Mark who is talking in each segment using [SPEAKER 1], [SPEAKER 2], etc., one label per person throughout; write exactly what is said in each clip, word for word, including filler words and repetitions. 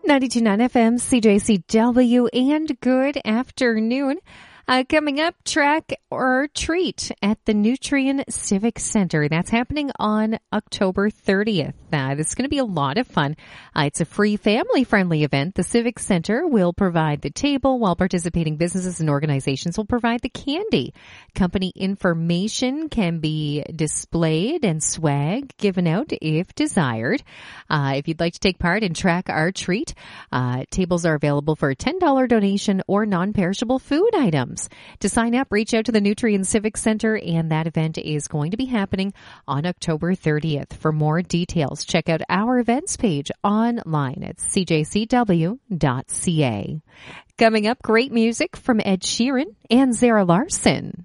[SPEAKER 1] ninety-two point nine F M, C J C W, and good afternoon. Uh, coming up, track or treat at the Nutrien Civic Center. That's happening on October thirtieth. Uh, this is going to be a lot of fun. Uh, it's a free family-friendly event. The Civic Center will provide the table while participating businesses and organizations will provide the candy. Company information can be displayed and swag given out if desired. Uh, if you'd like to take part in track or treat, uh, tables are available for a ten dollars donation or non-perishable food items. To sign up, reach out to the Nutrien Civic Center, and that event is going to be happening on October thirtieth. For more details, check out our events page online at c j c w dot c a. Coming up, great music from Ed Sheeran and Zara Larsson.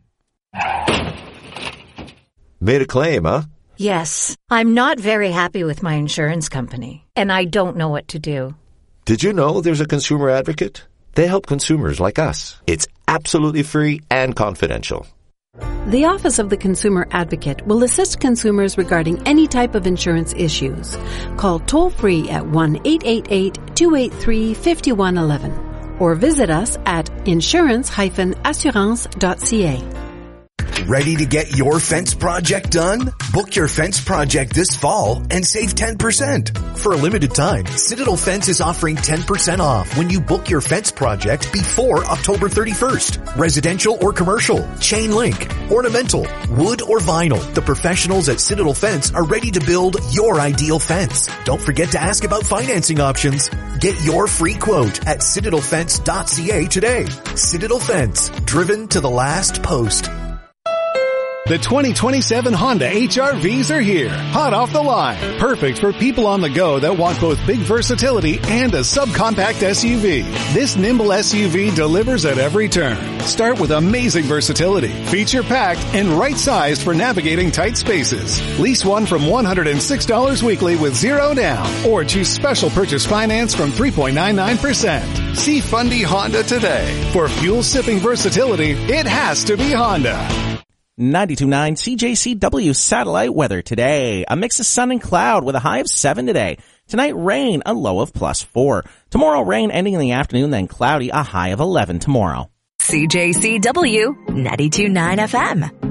[SPEAKER 2] Made a claim, huh?
[SPEAKER 3] Yes. I'm not very happy with my insurance company, and I don't know what to do.
[SPEAKER 2] Did you know there's a consumer advocate? They help consumers like us. It's absolutely free and confidential.
[SPEAKER 4] The Office of the Consumer Advocate will assist consumers regarding any type of insurance issues. Call toll-free at one eight eight eight, two eight three, five one one one or visit us at insurance dash assurance dot c a.
[SPEAKER 5] Ready to get your fence project done? Book your fence project this fall and save ten percent. For a limited time, Citadel Fence is offering ten percent off when you book your fence project before October thirty-first. Residential or commercial, chain link, ornamental, wood or vinyl. The professionals at Citadel Fence are ready to build your ideal fence. Don't forget to ask about financing options. Get your free quote at citadel fence dot c a today. Citadel Fence, driven to the last post.
[SPEAKER 6] The twenty twenty-seven Honda H R Vs are here, hot off the line. Perfect for people on the go that want both big versatility and a subcompact S U V. This nimble S U V delivers at every turn. Start with amazing versatility, feature-packed, and right-sized for navigating tight spaces. Lease one from one hundred six dollars weekly with zero down, or choose special purchase finance from three point nine nine percent. See Fundy Honda today. For fuel-sipping versatility, it has to be Honda.
[SPEAKER 7] ninety-two point nine C J C W satellite weather today. A mix of sun and cloud with a high of seven today. Tonight, rain, a low of plus four. Tomorrow, rain ending in the afternoon, then cloudy, a high of eleven tomorrow.
[SPEAKER 8] C J C W ninety-two point nine F M.